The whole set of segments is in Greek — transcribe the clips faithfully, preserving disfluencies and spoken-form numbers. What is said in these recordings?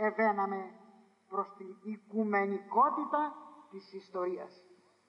ευαίναμε προς την οικουμενικότητα της ιστορίας.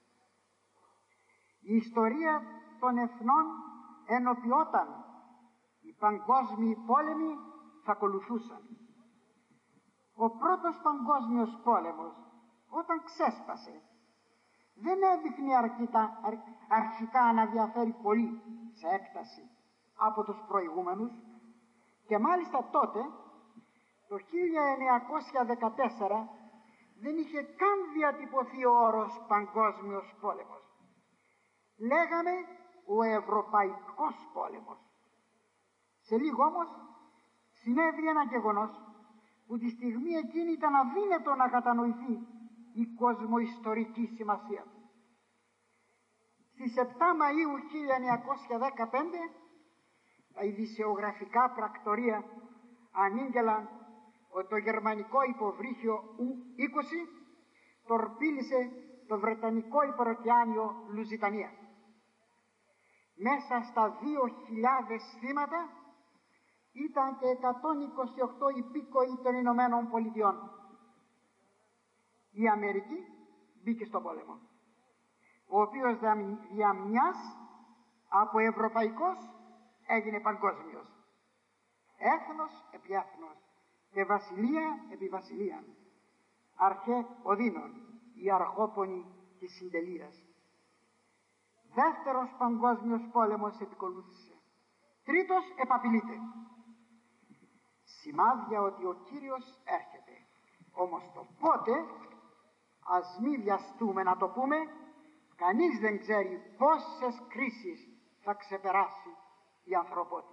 Η ιστορία των εθνών ενοποιόταν, οι παγκόσμιοι πόλεμοι θα ακολουθούσαν. Ο πρώτος παγκόσμιος πόλεμος, όταν ξέσπασε, δεν έδειχνε αρκετά, αρ, αρχικά να διαφέρει πολύ σε έκταση από τους προηγούμενους, και μάλιστα τότε, το χίλια εννιακόσια δεκατέσσερα, δεν είχε καν διατυπωθεί ο όρος παγκόσμιος πόλεμος. Λέγαμε ο Ευρωπαϊκός πόλεμος. Σε λίγο όμως συνέβη ένα γεγονός που τη στιγμή εκείνη ήταν αδύνατο να κατανοηθεί η κοσμοϊστορική σημασία του. Στις επτά Μαΐου χίλια εννιακόσια δεκαπέντε τα ειδησιογραφικά πρακτορία ανήγγελαν ότι το γερμανικό υποβρύχιο Ου είκοσι τορπίλησε το βρετανικό υπερωτιάνιο Λουζιτανία. Μέσα στα δύο χιλιάδες θύματα ήταν και εκατόν είκοσι οκτώ υπήκοοι των Ηνωμένων Πολιτειών. Η Αμερική μπήκε στον πόλεμο, ο οποίος δια μιας από ευρωπαϊκός έγινε παγκόσμιος. Έθνος επί έθνος και βασιλεία επί βασιλεία. Αρχέ οδύνων, η αρχόπονη της συντελείας. Δεύτερος παγκόσμιος πόλεμος επικολούθησε. Τρίτος επαπειλείται. Σημάδια ότι ο Κύριος έρχεται. Όμως το πότε, ας μη βιαστούμε να το πούμε, κανείς δεν ξέρει πόσες κρίσεις θα ξεπεράσει η ανθρωπότης.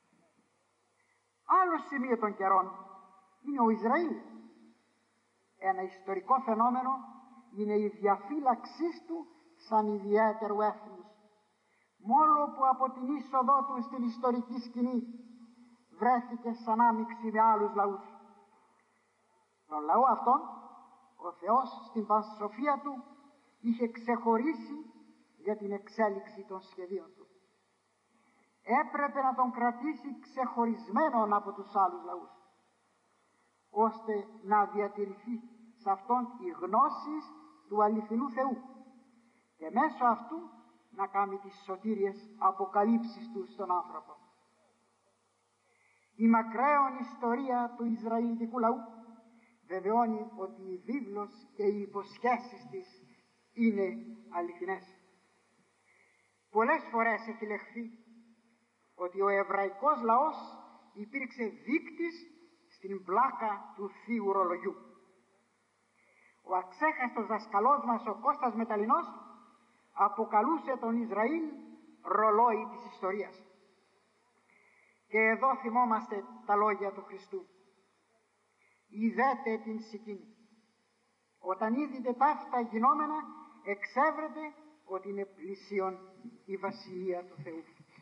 Άλλο σημείο των καιρών είναι ο Ισραήλ. Ένα ιστορικό φαινόμενο είναι η διαφύλαξή του σαν ιδιαίτερου έθνους, μόνο που από την είσοδό του στην ιστορική σκηνή βρέθηκε σαν άμιξη με άλλους λαούς. Τον λαό αυτόν ο Θεός στην πανσοφία του είχε ξεχωρίσει για την εξέλιξη των σχεδίων του. Έπρεπε να τον κρατήσει ξεχωρισμένον από τους άλλους λαούς, ώστε να διατηρηθεί σε αυτόν η γνώση του αληθινού Θεού και μέσω αυτού να κάνει τις σωτήριες αποκαλύψεις του στον άνθρωπο. Η μακραίων ιστορία του Ισραηλιτικού λαού βεβαιώνει ότι η βίβλος και οι υποσχέσεις της είναι αληθινές. Πολλές φορές έχει λεχθεί ότι ο εβραϊκός λαός υπήρξε δείκτης στην πλάκα του Θείου Ρολογιού. Ο αξέχαστος δασκαλός μας ο Κώστας Μεταλλινός αποκαλούσε τον Ισραήλ ρολόι της ιστορίας. Και εδώ θυμόμαστε τα λόγια του Χριστού. Ιδέτε την σικήν. Όταν είδητε ταύτα γινόμενα, εξέβρετε ότι είναι πλησίον η Βασιλεία του Θεού.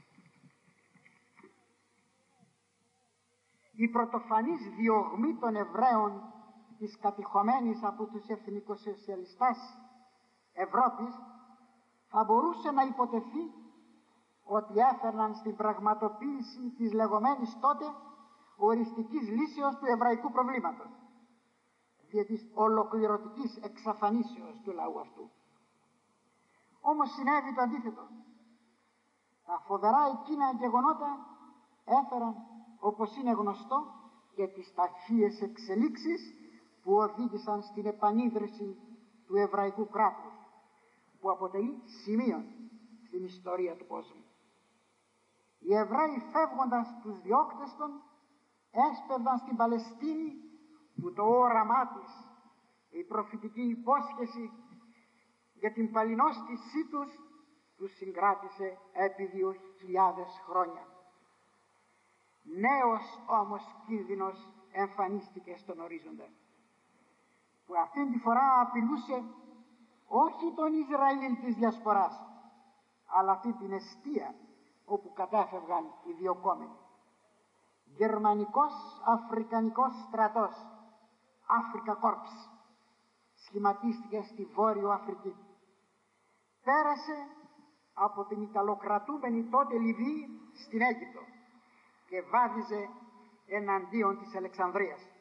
Η πρωτοφανής διωγμή των Εβραίων της κατηχωμένης από τους εθνικοσοσιαλιστάς Ευρώπης θα μπορούσε να υποτεθεί ότι έφερναν στην πραγματοποίηση της λεγόμενης τότε οριστικής λύσεως του εβραϊκού προβλήματος, δια της ολοκληρωτικής εξαφανίσεως του λαού αυτού. Όμως συνέβη το αντίθετο. Τα φοβερά εκείνα γεγονότα έφεραν, όπως είναι γνωστό, και τις ταχείες εξελίξεις που οδήγησαν στην επανίδρυση του εβραϊκού κράτους, που αποτελεί σημείο στην ιστορία του κόσμου. Οι Εβραίοι, φεύγοντας τους διώκτες των, έσπευδαν στην Παλαιστίνη, που το όραμά της, η προφητική υπόσχεση για την παλινόστησή τους, τους συγκράτησε επί δύο χιλιάδες χρόνια. Νέος όμως κίνδυνος εμφανίστηκε στον ορίζοντα, που αυτήν τη φορά απειλούσε όχι τον Ισραήλ της Διασποράς, αλλά αυτή την εστία όπου κατέφευγαν οι διωκόμενοι. Γερμανικός Αφρικανικός στρατός, Africa Corps, σχηματίστηκε στη Βόρειο Αφρική. Πέρασε από την Ιταλοκρατούμενη τότε Λιβύη στην Αίγυπτο και βάδιζε εναντίον της Αλεξανδρίας.